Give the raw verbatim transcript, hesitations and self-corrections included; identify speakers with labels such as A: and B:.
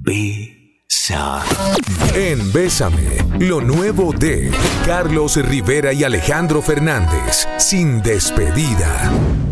A: Bésame.
B: En Bésame, lo nuevo de Carlos Rivera y Alejandro Fernández, sin despedida.